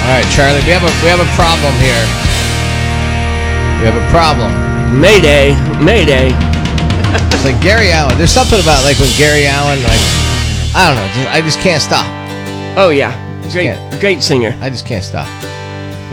All right, Charlie, we have a problem here. We have a problem. Mayday, Mayday. It's like Gary Allen. There's something about like when Gary Allen, like I don't know, I just can't stop. Oh yeah, great singer. I just can't stop.